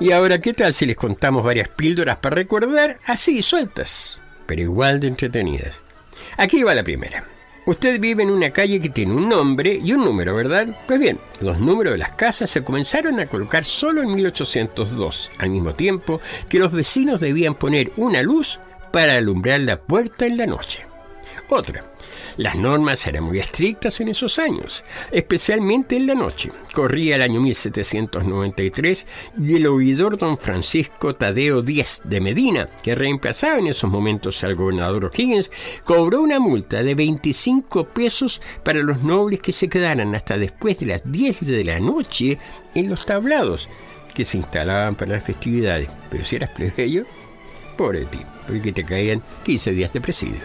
Y ahora, ¿qué tal si les contamos varias píldoras para recordar, así, sueltas, pero igual de entretenidas? Aquí va la primera. Usted vive en una calle que tiene un nombre y un número, ¿verdad? Pues bien, los números de las casas se comenzaron a colocar solo en 1802, al mismo tiempo que los vecinos debían poner una luz para alumbrar la puerta en la noche. Otra. Las normas eran muy estrictas en esos años, especialmente en la noche. Corría el año 1793 y el oidor don Francisco Tadeo Díez de Medina, que reemplazaba en esos momentos al gobernador O'Higgins, cobró una multa de 25 pesos para los nobles que se quedaran hasta después de las 10 de la noche en los tablados que se instalaban para las festividades. Pero si eras plebeyo, pobre ti, porque te caían 15 días de presidio.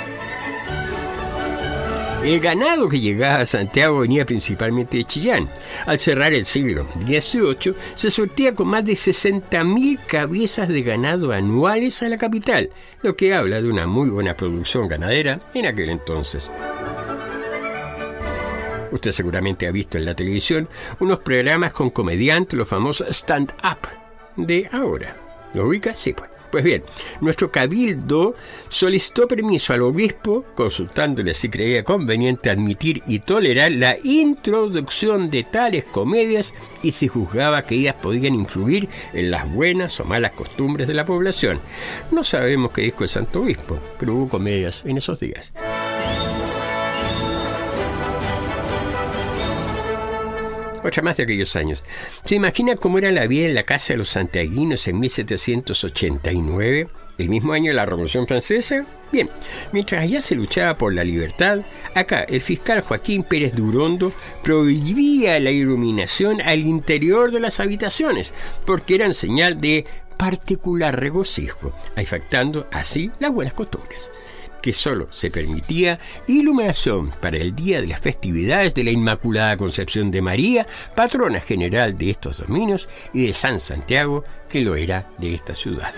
El ganado que llegaba a Santiago venía principalmente de Chillán. Al cerrar el siglo XVIII, se surtía con más de 60.000 cabezas de ganado anuales a la capital, lo que habla de una muy buena producción ganadera en aquel entonces. Usted seguramente ha visto en la televisión unos programas con comediantes, los famosos stand-up de ahora. ¿Lo ubica? Sí, pues. Pues bien, nuestro cabildo solicitó permiso al obispo, consultándole si creía conveniente admitir y tolerar la introducción de tales comedias y si juzgaba que ellas podían influir en las buenas o malas costumbres de la población. No sabemos qué dijo el santo obispo, pero hubo comedias en esos días. Otra más de aquellos años. ¿Se imagina cómo era la vida en la casa de los santiaguinos en 1789, el mismo año de la Revolución Francesa? Bien, mientras allá se luchaba por la libertad, acá el fiscal Joaquín Pérez de Urondo prohibía la iluminación al interior de las habitaciones, porque eran señal de particular regocijo, afectando así las buenas costumbres. Que solo se permitía iluminación para el día de las festividades de la Inmaculada Concepción de María, patrona general de estos dominios, y de San Santiago, que lo era de esta ciudad.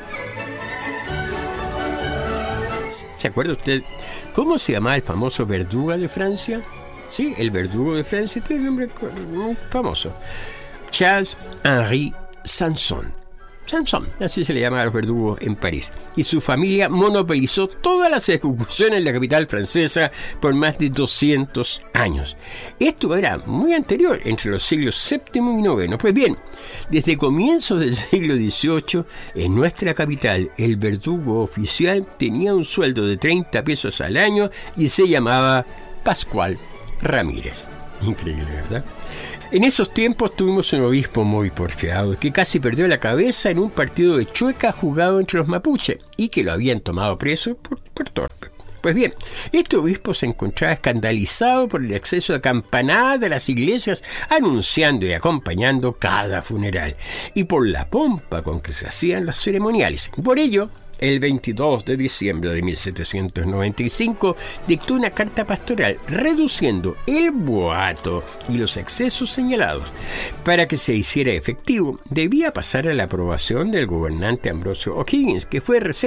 ¿Se acuerda usted cómo se llamaba el famoso verdugo de Francia? Sí, el verdugo de Francia tiene un nombre muy famoso. Charles-Henri Sanson. Sanson, así se le llama a los verdugos en París. Y su familia monopolizó todas las ejecuciones en la capital francesa por más de 200 años. Esto era muy anterior, entre los siglos VII y IX. Pues bien, desde comienzos del siglo XVIII, en nuestra capital, el verdugo oficial tenía un sueldo de 30 pesos al año y se llamaba Pascual Ramírez. Increíble, ¿verdad? En esos tiempos tuvimos un obispo muy porfiado que casi perdió la cabeza en un partido de chueca jugado entre los mapuches y que lo habían tomado preso por torpe. Pues bien, este obispo se encontraba escandalizado por el exceso de campanadas de las iglesias anunciando y acompañando cada funeral y por la pompa con que se hacían los ceremoniales. Por ello, el 22 de diciembre de 1795 dictó una carta pastoral reduciendo el boato y los excesos señalados. Para que se hiciera efectivo, debía pasar a la aprobación del gobernante Ambrosio O'Higgins, que fue